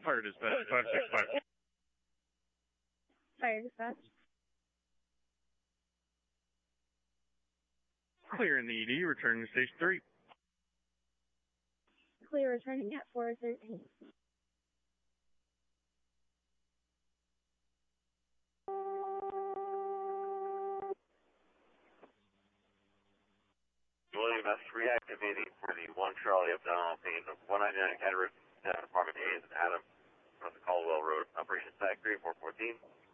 Fire dispatch, 565. Fire dispatch. Clear in the ED, returning to station 3. Clear returning at 413. William S. reactivating for the 1 Charlie up down on page 199 Cataract, Department A is Adam, from the Caldwell Road, Operation Site 3414.